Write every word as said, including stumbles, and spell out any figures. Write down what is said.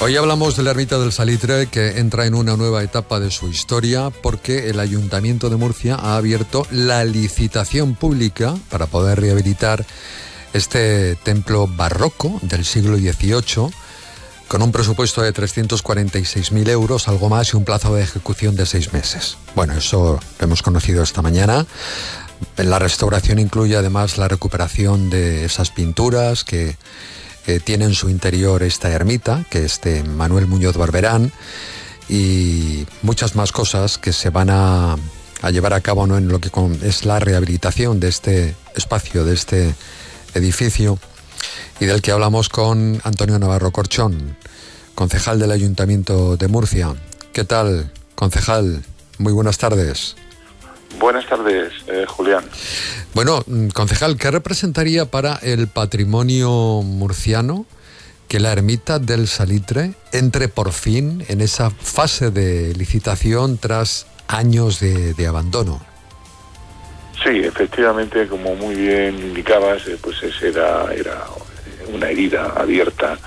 Hoy hablamos de la ermita del Salitre, que entra en una nueva etapa de su historia porque el Ayuntamiento de Murcia ha abierto la licitación pública para poder rehabilitar este templo barroco del siglo dieciocho con un presupuesto de trescientos cuarenta y seis mil euros, algo más, y un plazo de ejecución de seis meses. Bueno, eso lo hemos conocido esta mañana. La restauración incluye además la recuperación de esas pinturas que que tiene en su interior esta ermita, que es de Manuel Muñoz Barberán, y muchas más cosas que se van a, a llevar a cabo, ¿no?, en lo que con, es la rehabilitación de este espacio, de este edificio, y del que hablamos con Antonio Navarro Corchón, concejal del Ayuntamiento de Murcia. ¿Qué tal, concejal? Muy buenas tardes. Buenas tardes, eh, Julián. Bueno, concejal, ¿qué representaría para el patrimonio murciano que la ermita del Salitre entre por fin en esa fase de licitación tras años de, de abandono? Sí, efectivamente, como muy bien indicabas, eh, pues esa era, era una herida abierta